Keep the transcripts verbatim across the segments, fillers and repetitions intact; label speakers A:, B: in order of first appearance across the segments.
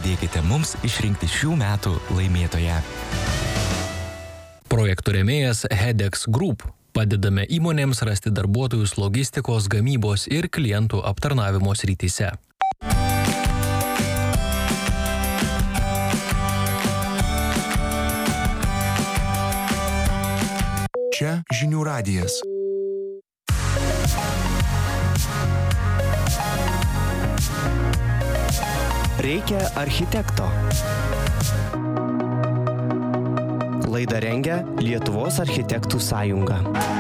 A: padėkite mums išrinkti šių metų laimėtoją.
B: Projektų rėmėjas Hedex Group. Padedame įmonėms rasti darbuotojus logistikos, gamybos ir klientų aptarnavimo srityse.
C: Čia žinių radijas.
D: Reikia architekto. Laidą rengia Lietuvos architektų sąjunga.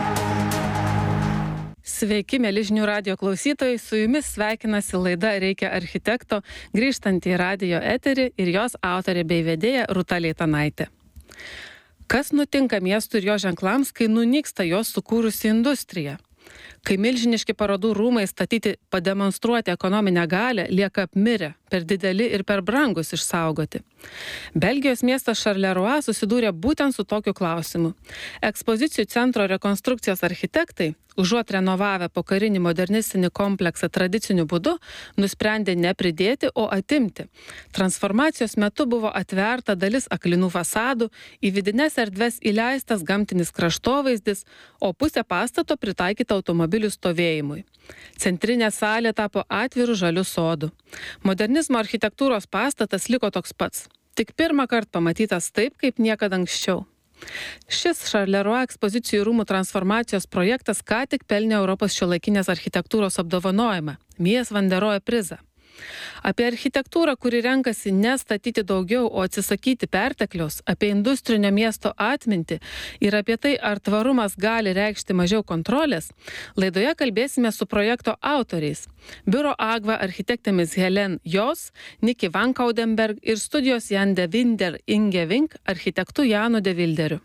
E: Sveiki, mėly žinių radijo klausytojai, su jumis sveikinasi laida Reikia architekto, grįžtant į radijo eterį ir jos autorė bei vedėja Rūta Leitanaitė. Kas nutinka miestų ir jo ženklams, kai nunyksta jos sukūrusi industrija? Kai milžiniški parodų rūmai statyti pademonstruoti ekonominę galią lieka apmirę, per dideli ir per brangus išsaugoti. Belgijos miestas Charleroi susidūrė būtent su tokiu klausimu. Ekspozicijų centro rekonstrukcijos architektai, užuot renovavę pokarinį modernistinį kompleksą tradiciniu būdu, nusprendė ne pridėti, o atimti. Transformacijos metu buvo atverta dalis aklinų fasadų, į vidines erdves įleistas gamtinis kraštovaizdis, o pusė pastato pritaikyta automobilių stovėjimui. Centrinė salė tapo atvirų žalių sodų. Modernizmo architektūros pastatas liko toks pats, tik pirmą kartą pamatytas taip, kaip niekada anksčiau. Šis Charleroi ekspozicijų rūmų transformacijos projektas ką tik pelnė Europos šiuolaikinės architektūros apdovanojimą – Mies van der Rohe prizą. Apie architektūrą, kuri renkasi nestatyti daugiau, o atsisakyti pertekliaus, apie industrinio miesto atmintį ir apie tai, ar tvarumas gali reikšti mažiau kontrolės, laidoje kalbėsime su projekto autoriais. Biuro Agva architektėmis Helen Jos, Niki Van Kaudenberg ir studijos Jan de Winder Inge Vink architektu Janu de Wilderiu.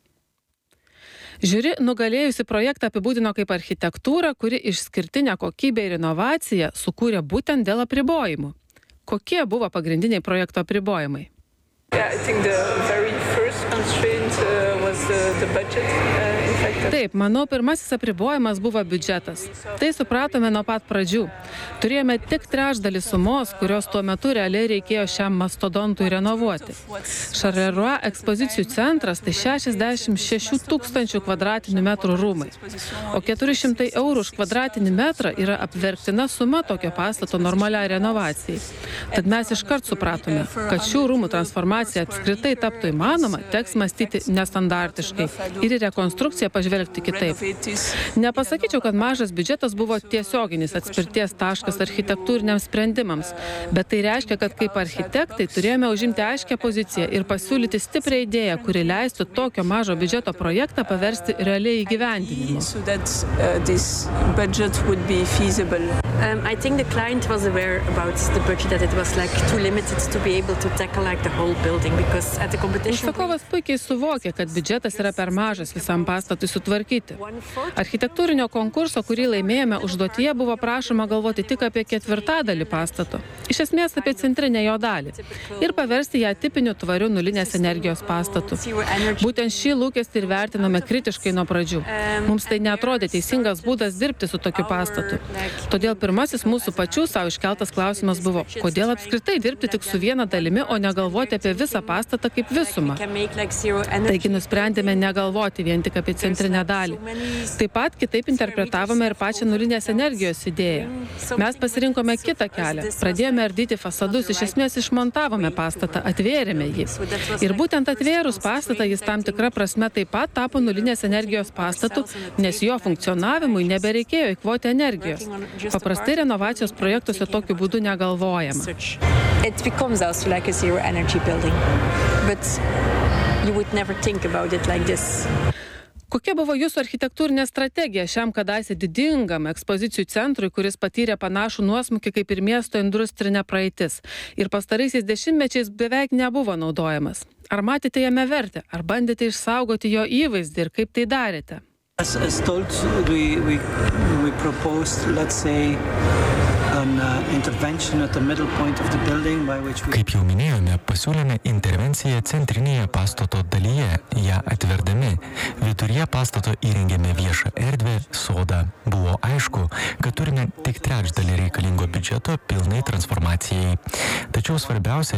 E: Žiuri nugalėjusi projektą apibūdino kaip architektūrą, kuri išskirtinę kokybę ir inovaciją sukūrė būtent dėl apribojimų. Kokie buvo pagrindiniai projekto apribojimai?
F: Yeah, I think the very first constraint uh, was the, the budget, uh, in fact.
E: Taip, manau, pirmasis apribojimas buvo biudžetas. Tai supratome nuo pat pradžių. Turėjome tik trečdalį sumos, kurios tuo metu realiai reikėjo šiam mastodontui renovuoti. Charleroi ekspozicijų centras tai šešiasdešimt šeši tūkstančių kvadratinių metrų rūmai, o keturi šimtai eurų už kvadratinį metrą yra apverktina suma tokio pastato normaliai renovacijai. Tad mes iškart supratome, kad šių rūmų transformacija apskritai taptų įmanoma, teks mąstyti nestandartiškai ir į rekonstrukciją pažvelgti kitaip. Nepasakyčiau, kad mažas biudžetas buvo tiesioginis atspirties taškas architektūriniams sprendimams, bet tai reiškia, kad kaip architektai turėjome užimti aiškią poziciją ir pasiūlyti stiprią idėją, kuri leistų tokio mažo biudžeto projektą paversti realiai įgyvendinimu.
G: Um, I think the client was aware about the budget, that it was like too limited to be able to tackle like the whole building, because at the competition...
E: Užsakovas puikiai suvokė, kad biudžetas yra per mažas visam pastatui sutvarkyti. Architektūrinio konkurso, kurį laimėjome, užduotyje buvo prašoma galvoti tik apie ketvirtadalį pastato, iš esmės apie centrinę jo dalį, ir paversti ją tipiniu tvariu nulinės energijos pastatu. Būtent šį lūkestį ir vertinome kritiškai nuo pradžių. Mums tai neatrodė teisingas būdas dirbti su tokiu pastatu. Todėl pirmasis mūsų pačių savo iškeltas klausimas buvo, kodėl apskritai dirbti tik su viena dalimi, o negalvoti apie visą pastatą kaip visumą. Taigi nusprendėme negalvoti vien tik apie centrinę dalį. Taip pat kitaip interpretavome ir pačią nulinės energijos idėją. Mes pasirinkome kitą kelią. Pradėjome ardyti fasadus, iš esmės išmontavome pastatą, atvėrėme jį. Ir būtent atvėrus pastatą jis tam tikra prasme taip pat tapo nulinės energijos pastatu, nes jo funkcionavimui nebereikėjo eikvoti energijos. Paprastai renovacijos projektuose tokiu būdu negalvojama.
G: It becomes also like a zero energy building, but you would never think about it like this.
E: Kokia buvo jūsų architektūrinė strategija šiam kadaise didingam ekspozicijų centrui, kuris patyrė panašų nuosmukį kaip ir miesto industrinė praeitis ir pastaraisiais dešimtmečiais beveik nebuvo naudojamas? Ar matėte jame vertę? Ar bandėte išsaugoti jo įvaizdį ir kaip tai darėte?
H: As, as told, we, we, we proposed, let's say, an uh, intervention at the middle point of the building by which we...
A: Kaip jau minėjome, pasiūlėme intervenciją centrinėje pastato dalyje, ją atverdami. Viduryje pastato įrengėme viešą erdvę, sodą. Buvo aišku, kad turime tik trečdalį reikalingo biudžeto pilnai transformacijai. Tačiau svarbiausia